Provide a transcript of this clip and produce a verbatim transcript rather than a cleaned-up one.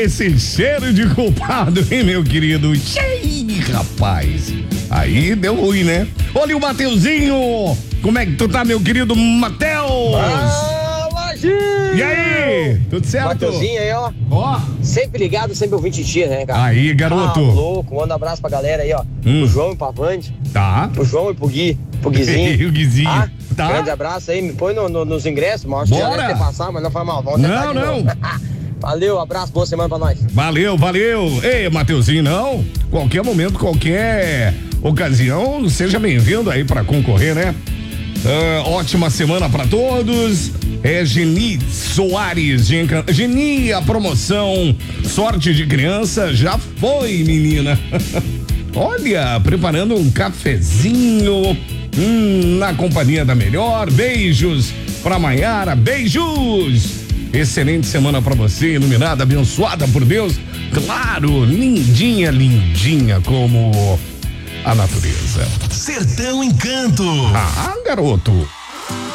esse cheiro de culpado, hein, meu querido? Ih, rapaz. Aí deu ruim, né? Olha o Mateuzinho. Como é que tu tá, meu querido Mateus? Fala, Gil! E aí? Tudo certo? Mateuzinho aí, ó. Ó. Sempre ligado, sempre ouvindo tia, né, cara? Aí, garoto. Ah, louco. Manda um abraço pra galera aí, ó. Hum. Pro João e pra Vande. Tá. Pro João e pro Gui. Pro Guizinho. o Guizinho. Ah, Tá. Grande abraço aí. Me põe no, no, nos ingressos. Mostra que já Bora. deve ter passado, mas não foi mal. Vamos Não, tentar de não. novo. Valeu, abraço, boa semana pra nós. Valeu, valeu. Ei, Mateuzinho, não. Qualquer momento, qualquer ocasião, seja bem-vindo aí pra concorrer, né? Uh, ótima semana pra todos. É Geni Soares de Encan... Geni, a promoção Sorte de Criança já foi, menina. Olha, preparando um cafezinho hum, na companhia da melhor. Beijos pra Maiara, beijos. Excelente semana pra você, iluminada, abençoada por Deus. Claro, lindinha, lindinha como a natureza. Sertão Encanto. Ah, garoto.